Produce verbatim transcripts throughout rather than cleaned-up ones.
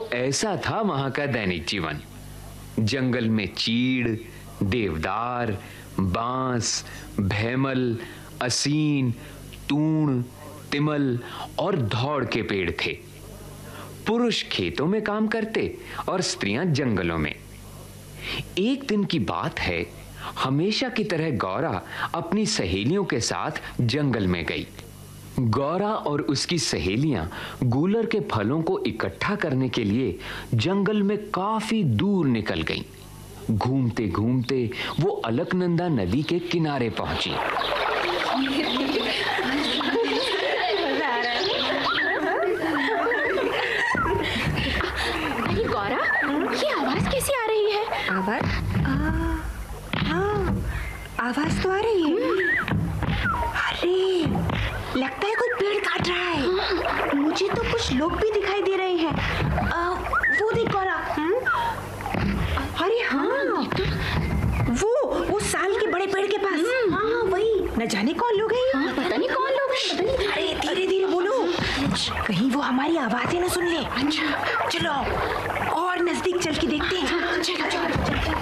ऐसा था वहां का दैनिक जीवन। जंगल में चीड़, देवदार, बांस, भैमल, असीन, तूण, तिमल और धौड़ के पेड़ थे। पुरुष खेतों में काम करते और स्त्रियां जंगलों में। एक दिन की बात है, हमेशा की तरह गौरा अपनी सहेलियों के साथ जंगल में गई। गौरा और उसकी सहेलियां गूलर के फलों को इकट्ठा करने के लिए जंगल में काफी दूर निकल गईं। घूमते घूमते वो अलकनंदा नदी के किनारे पहुंची। अरे गौरा, ये आवाज कैसी आ रही है? आवाज? हाँ, आवाज तो आ रही है। अरे, लगता है कोई पेड़ काट रहा है। मुझे तो कुछ लोग भी दिखाई दे रहे हैं। आ, वो देख गौरा। अरे हाँ, वो वो साल के बड़े पेड़ के पास। हाँ वही। न जाने कौन लोग हैं। हाँ, पता नहीं कौन लोग हैं। अरे धीरे धीरे बोलो, कहीं वो हमारी आवाजें न सुन ले। अच्छा चलो और नजदीक चल के देखते हैं। चलो चलो चलो।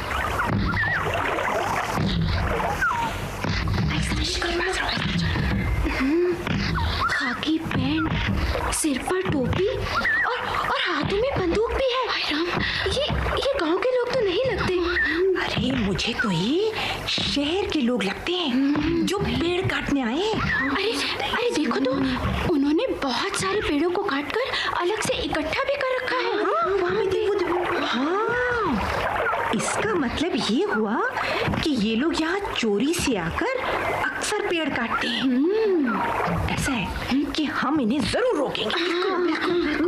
खाकी पैंट, सिर पर टोपी और और हाथों में बंदूक भी है। राम, ये ये गांव के लोग तो नहीं लगते। अरे मुझे तो ये शहर के लोग लगते हैं जो पेड़ काटने आए हैं। अरे अरे देखो तो, उन्होंने बहुत सारे पेड़ों को काटकर अलग से इकट्ठा भी कर रखा है। हाँ, वहाँ में देखो देखो। हाँ, इसका मतलब ये हुआ कि ये लोग यहाँ चोरी से आकर अक्सर पेड़ काटते हैं। ऐसा है कि हम इन्हें जरूर रोकेंगे।